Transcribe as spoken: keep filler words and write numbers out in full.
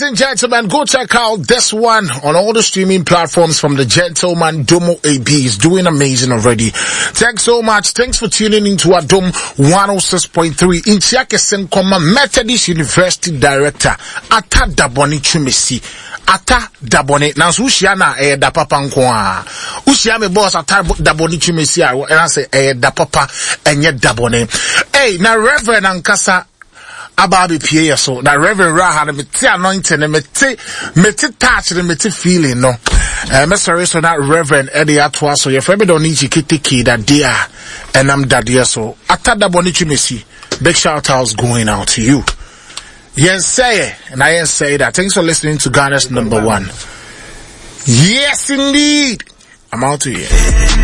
Ladies and gentlemen, go check out this one on all the streaming platforms from the gentleman Domo A B. He's doing amazing already. Thanks so much. Thanks for tuning into Adom one oh six point three. In Chiakesen Koma, Methodist University Director, Ata Daboni Chumesi. Ata Daboni. Now, Ushiana, eh, da papa nkwa. Ushiame boss, Ata Daboni Chumesi, and I say, eh, da papa, and yet Daboni. Hey, now Reverend Ankasa, Ababi P A so that Reverend Raha me te anointing me te me te touch me te feeling no eh me sorry so that Reverend Eddie Atwa so your friend don't need to kitiki that dear and I'm that dear so atada bonichi mesi big shout outs going out to you. Yes say and I say that. Thanks for listening to Ghana's number one. Yes indeed. I'm out to you.